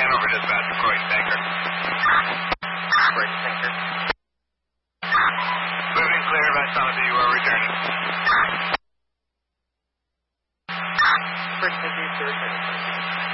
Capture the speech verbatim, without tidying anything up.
Hanover dispatch, Croydon Tanker. Croydon Tanker. Moving clear, Vitality, you are returning. Croydon Tanker, returning.